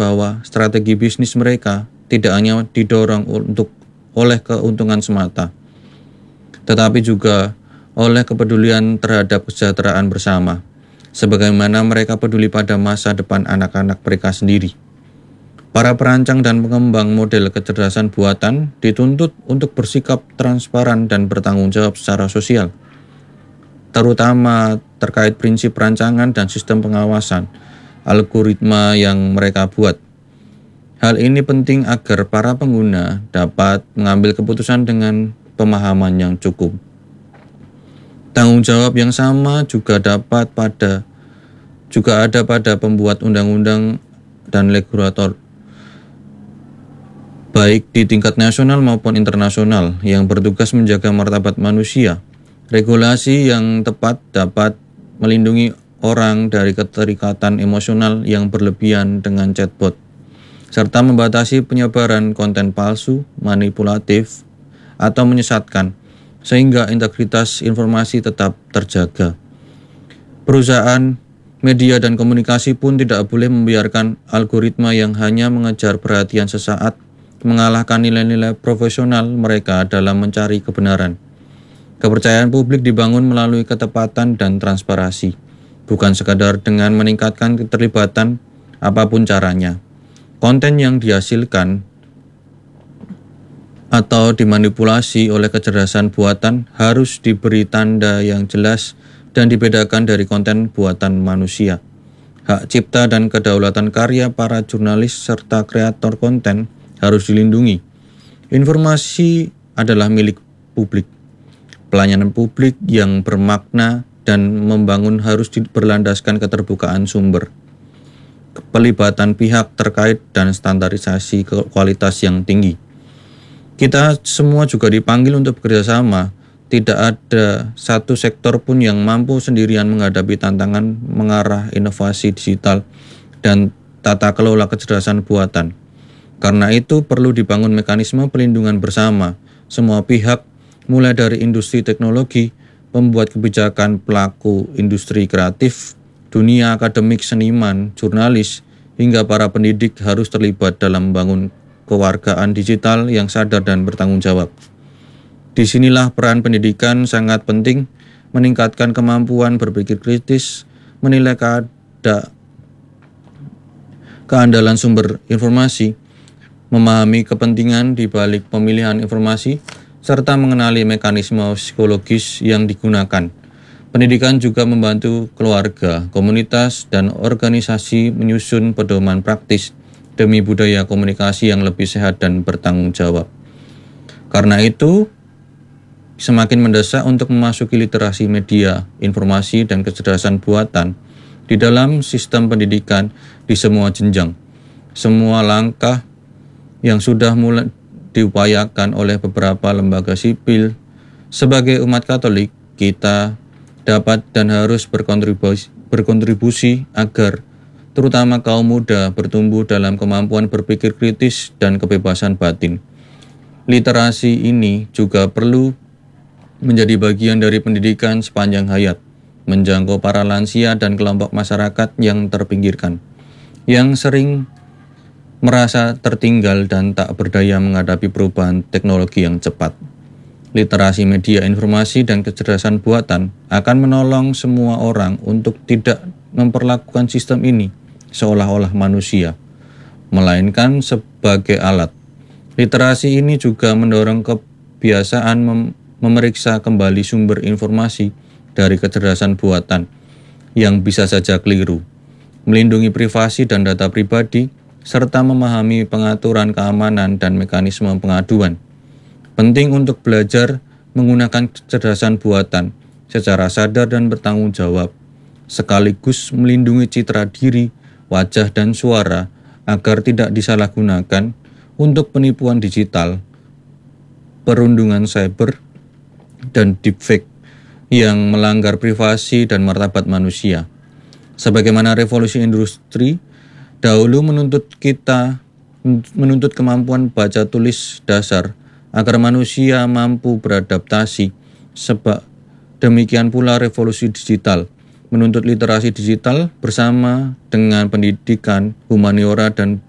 bahwa strategi bisnis mereka tidak hanya didorong oleh keuntungan semata, tetapi juga oleh kepedulian terhadap kesejahteraan bersama, sebagaimana mereka peduli pada masa depan anak-anak mereka sendiri. Para perancang dan pengembang model kecerdasan buatan dituntut untuk bersikap transparan dan bertanggung jawab secara sosial, terutama terkait prinsip perancangan dan sistem pengawasan algoritma yang mereka buat. Hal ini penting agar para pengguna dapat mengambil keputusan dengan pemahaman yang cukup. Tanggung jawab yang sama juga ada pada pembuat undang-undang dan regulator, baik di tingkat nasional maupun internasional, yang bertugas menjaga martabat manusia. Regulasi yang tepat dapat melindungi orang dari keterikatan emosional yang berlebihan dengan chatbot, serta membatasi penyebaran konten palsu, manipulatif, atau menyesatkan, sehingga integritas informasi tetap terjaga. Perusahaan, media, dan komunikasi pun tidak boleh membiarkan algoritma yang hanya mengejar perhatian sesaat mengalahkan nilai-nilai profesional mereka dalam mencari kebenaran. Kepercayaan publik dibangun melalui ketepatan dan transparansi, bukan sekadar dengan meningkatkan keterlibatan apapun caranya. Konten yang dihasilkan atau dimanipulasi oleh kecerdasan buatan harus diberi tanda yang jelas dan dibedakan dari konten buatan manusia. Hak cipta dan kedaulatan karya para jurnalis serta kreator konten harus dilindungi. Informasi adalah milik publik. Pelayanan publik yang bermakna dan membangun harus berlandaskan keterbukaan sumber, pelibatan pihak terkait, dan standarisasi kualitas yang tinggi. Kita semua juga dipanggil untuk bekerja sama. Tidak ada satu sektor pun yang mampu sendirian menghadapi tantangan mengarah inovasi digital dan tata kelola kecerdasan buatan. Karena itu perlu dibangun mekanisme pelindungan bersama semua pihak, mulai dari industri teknologi, pembuat kebijakan, pelaku industri kreatif, dunia akademik, seniman, jurnalis, hingga para pendidik harus terlibat dalam membangun kewargaan digital yang sadar dan bertanggung jawab. Disinilah peran pendidikan sangat penting, meningkatkan kemampuan berpikir kritis, menilai keandalan sumber informasi, memahami kepentingan di balik pemilihan informasi, serta mengenali mekanisme psikologis yang digunakan. Pendidikan juga membantu keluarga, komunitas, dan organisasi menyusun pedoman praktis demi budaya komunikasi yang lebih sehat dan bertanggung jawab. Karena itu, semakin mendesak untuk memasuki literasi media, informasi, dan kecerdasan buatan di dalam sistem pendidikan di semua jenjang. Semua langkah yang sudah mulai diupayakan oleh beberapa lembaga sipil, sebagai umat Katolik, kita dapat dan harus berkontribusi agar terutama kaum muda bertumbuh dalam kemampuan berpikir kritis dan kebebasan batin. Literasi ini juga perlu menjadi bagian dari pendidikan sepanjang hayat, menjangkau para lansia dan kelompok masyarakat yang terpinggirkan, yang sering merasa tertinggal dan tak berdaya menghadapi perubahan teknologi yang cepat. Literasi media informasi dan kecerdasan buatan akan menolong semua orang untuk tidak memperlakukan sistem ini seolah-olah manusia, melainkan sebagai alat. Literasi ini juga mendorong kebiasaan memeriksa kembali sumber informasi dari kecerdasan buatan yang bisa saja keliru, melindungi privasi dan data pribadi, serta memahami pengaturan keamanan dan mekanisme pengaduan. Penting untuk belajar menggunakan kecerdasan buatan secara sadar dan bertanggung jawab, sekaligus melindungi citra diri, wajah, dan suara agar tidak disalahgunakan untuk penipuan digital, perundungan cyber, dan deepfake yang melanggar privasi dan martabat manusia. Sebagaimana revolusi industri dahulu menuntut kemampuan baca tulis dasar agar manusia mampu beradaptasi. Demikian pula revolusi digital menuntut literasi digital bersama dengan pendidikan, humaniora, dan